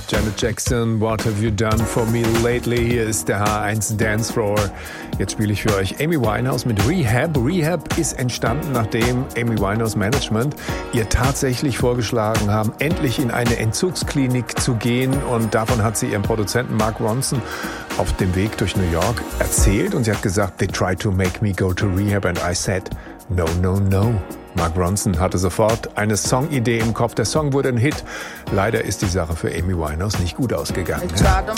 Janet Jackson, What Have You Done For Me Lately? Hier ist der H1 Dance Floor. Jetzt spiele ich für euch Amy Winehouse mit Rehab. Rehab ist entstanden, nachdem Amy Winehouse Management ihr tatsächlich vorgeschlagen haben, endlich in eine Entzugsklinik zu gehen. Und davon hat sie ihrem Produzenten Mark Ronson auf dem Weg durch New York erzählt. Und sie hat gesagt, they tried to make me go to rehab and I said, no, no, no. Mark Ronson hatte sofort eine Songidee im Kopf. Der Song wurde ein Hit. Leider ist die Sache für Amy Winehouse nicht gut ausgegangen.